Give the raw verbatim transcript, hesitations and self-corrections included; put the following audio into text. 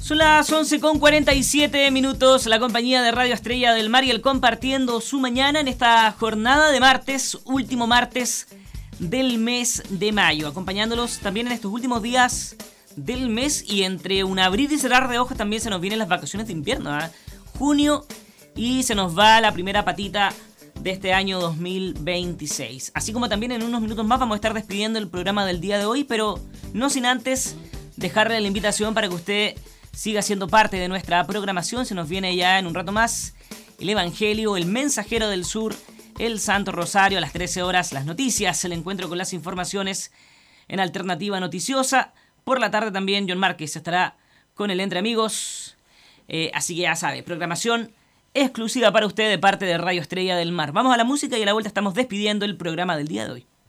Son las once con cuarenta y siete minutos, la compañía de Radio Estrella del Mar y el compartiendo su mañana en esta jornada de martes, último martes del mes de mayo, acompañándolos también en estos últimos días del mes y entre un abrir y cerrar de ojos también se nos vienen las vacaciones de invierno, ¿eh? Junio y se nos va la primera patita de este año dos mil veintiséis. Así como también en unos minutos más vamos a estar despidiendo el programa del día de hoy, pero no sin antes dejarle la invitación para que usted siga siendo parte de nuestra programación. Se nos viene ya en un rato más el Evangelio, el Mensajero del Sur, el Santo Rosario a las trece horas, las noticias, el encuentro con las informaciones en Alternativa Noticiosa. Por la tarde también John Márquez estará con el Entre Amigos. Eh, así que ya sabe, programación exclusiva para usted de parte de Radio Estrella del Mar. Vamos a la música y a la vuelta estamos despidiendo el programa del día de hoy.